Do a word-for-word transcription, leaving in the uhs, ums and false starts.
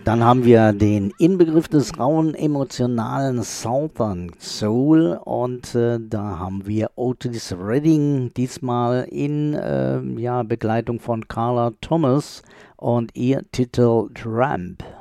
Dann haben wir den Inbegriff des rauen, emotionalen Southern Soul und äh, da haben wir Otis Redding, diesmal in äh, ja, Begleitung von Carla Thomas und ihr Titel Tramp.